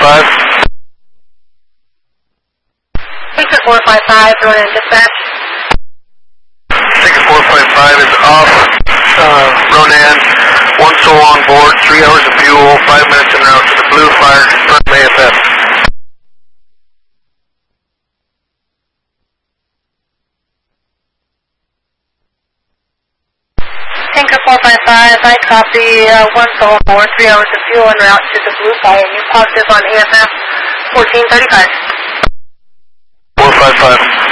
455. Tanker 455, Ronan dispatch. Tanker 455 is off, Ronan. One soul on board, 3 hours of fuel, 5 minutes en route to the Blue Fire, confirm AFF. Tanker 455, I copy, one soul on board, 3 hours of fuel en route to the Blue Fire. You positive on AFF 1435. 455.